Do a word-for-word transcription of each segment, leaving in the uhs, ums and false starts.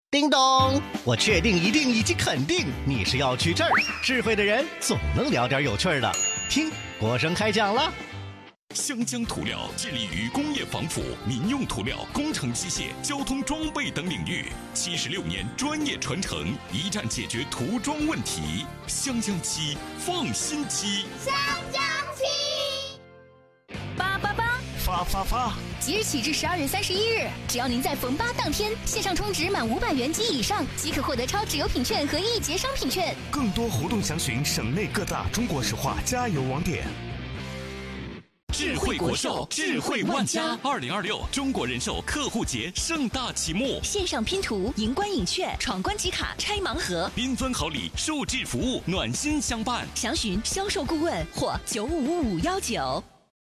叮咚，我确定一定以及肯定你是要去这儿。智慧的人总能聊点有趣的。听，国生开讲了。 湘江涂料致力于工业防腐、民用涂料、工程机械、交通装备等领域，七十六年专业传承，一站解决涂装问题。湘江漆，放心漆。 湘江漆， 八八八， 发发发！ 即日起至十二月三十一日，只要您在逢八当天线上充值满五百元及以上，即可获得超值优品券和一节商品券。 更多活动详询省内各大中国石化加油网点。 智慧国寿，智慧万家。二零二六中国人寿客户节盛大启幕， 线上拼图、赢关影券、闯关集卡、拆盲盒， 缤纷好礼，数字服务，暖心相伴。 详询销售顾问或九五五五幺九。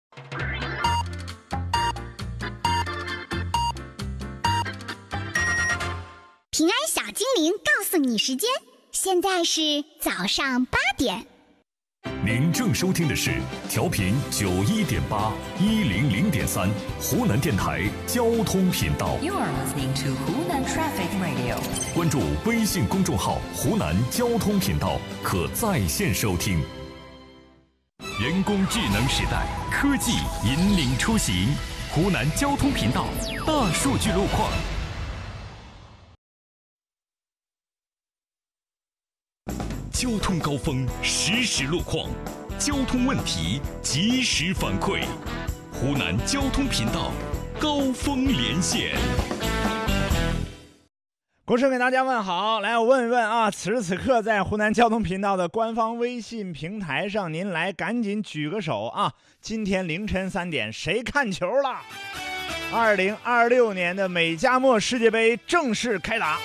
平安小精灵告诉你时间，现在是早上八点。 您正收听的是调频九一点八一零零点三湖南电台交通频道。 You are listening to Hunan Traffic Radio。 关注微信公众号湖南交通频道，可在线收听。人工智能时代，科技引领出行。湖南交通频道大数据路况。 交通高峰实时路况，交通问题及时反馈。湖南交通频道高峰连线。 国生给大家问好，来我问一问啊，此时此刻在湖南交通频道的官方微信平台上，您来赶紧举个手啊！今天凌晨三点，谁看球了？二零二六年的美加墨世界杯正式开打。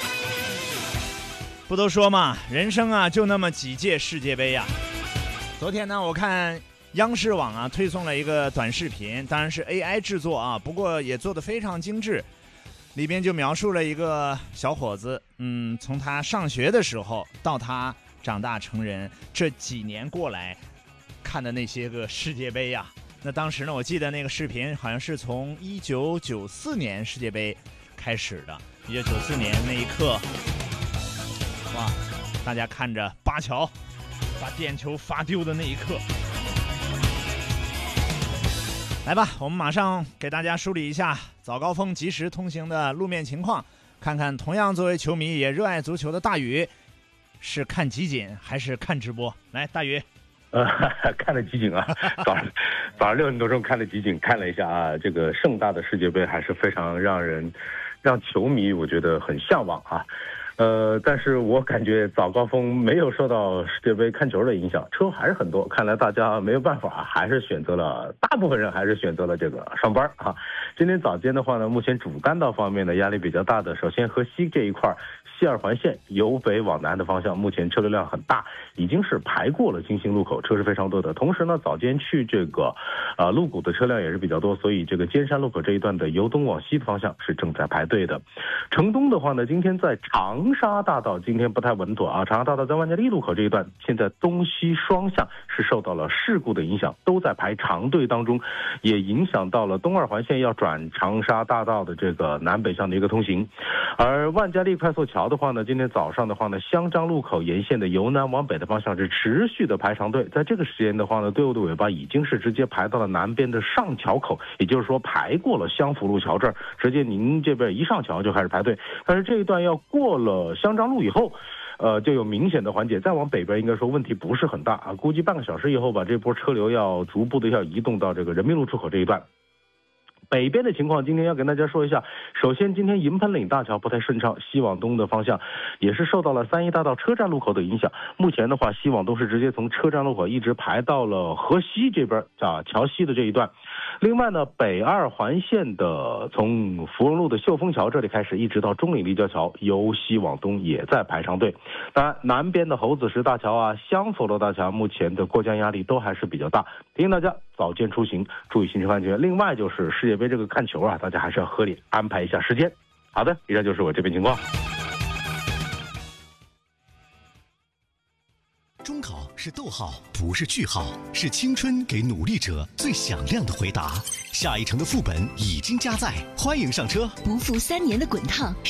不都说嘛，人生啊就那么几届世界杯呀、啊。昨天呢，我看央视网啊推送了一个短视频，当然是 A I 制作啊，不过也做得非常精致。里边就描述了一个小伙子，嗯，从他上学的时候到他长大成人，这几年过来看的那些个世界杯呀、啊。那当时呢，我记得那个视频好像是从一九九四年世界杯开始的，一九九四年那一刻。哇！大家看着巴乔把点球罚丢的那一刻，来吧，我们马上给大家梳理一下早高峰即时通行的路面情况，看看同样作为球迷也热爱足球的大宇是看集锦还是看直播。来，大宇。 呃，看了集锦啊，早上早上六点多钟看了集锦，看了一下啊，这个盛大的世界杯还是非常让人让球迷我觉得很向往啊。呃，但是我感觉早高峰没有受到世界杯看球的影响，车还是很多。看来大家没有办法，还是选择了，大部分人还是选择了这个上班啊。今天早间的话呢，目前主干道方面的压力比较大的，首先河西这一块，西二环线由北往南的方向，目前车流量很大，已经是排过了金星路口，车是非常多的。同时呢，早间去这个呃路谷的车辆也是比较多，所以这个尖山路口这一段的由东往西的方向是正在排队的。城东的话呢，今天在长沙大道今天不太稳妥啊，长沙大道在万家利路口这一段，现在东西双向是受到了事故的影响，都在排长队当中，也影响到了东二环线要转长沙大道的这个南北向的一个通行。而万家利快速桥的话呢，今天早上的话呢，香樟路口沿线的由南往北的方向是持续的排长队，在这个时间的话呢，队伍的尾巴已经是直接排到了南边的上桥口，也就是说排过了香福路桥这儿，直接您这边一上桥就开始排队。但是这一段要过了香樟路以后，呃，就有明显的缓解。再往北边应该说问题不是很大啊，估计半个小时以后把这波车流要逐步的要移动到这个人民路出口这一段。北边的情况今天要跟大家说一下，首先今天银盆岭大桥不太顺畅，西往东的方向也是受到了三一大道车站路口的影响，目前的话西往东是直接从车站路口一直排到了河西这边啊桥西的这一段。另外呢，北二环线的从芙蓉路的秀峰桥这里开始一直到中岭立交桥，由西往东也在排长队。当然南边的猴子石大桥啊、香佛罗大桥目前的过江压力都还是比较大，提醒大家早间出行注意行车安全。另外就是世界杯这个看球啊，大家还是要合理安排一下时间。好的，以上就是我这边情况。 中考是逗号，不是句号，是青春给努力者最响亮的回答。下一城的副本已经加载，欢迎上车。 不负三年的滚烫。